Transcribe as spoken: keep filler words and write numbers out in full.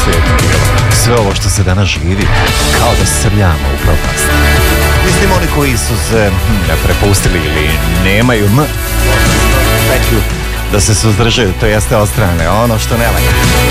svijetu bilo. Sve ovo što se danas živi, kao da srljamo u propast. Mislim, oni koji su se hm, prepustili ili nemaju m, petlju da se suzdržaju, to jeste od strane, ono što ne valja.